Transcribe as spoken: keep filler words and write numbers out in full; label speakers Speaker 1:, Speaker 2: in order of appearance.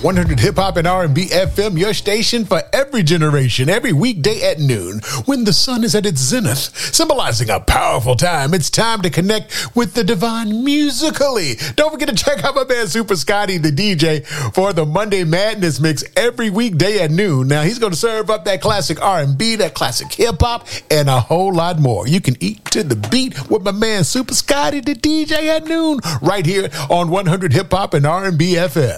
Speaker 1: one hundred Hip Hop and R and B F M, your station for every generation, every weekday at noon, when the sun is at its zenith, symbolizing a powerful time. It's time to connect with the divine musically. Don't forget to check out my man Super Scotty, the D J, for the Monday Madness Mix every weekday at noon. Now, he's going to serve up that classic R and B, that classic hip hop, and a whole lot more. You can eat to the beat with my man Super Scotty, the D J, at noon, right here on one hundred Hip Hop and R and B F M.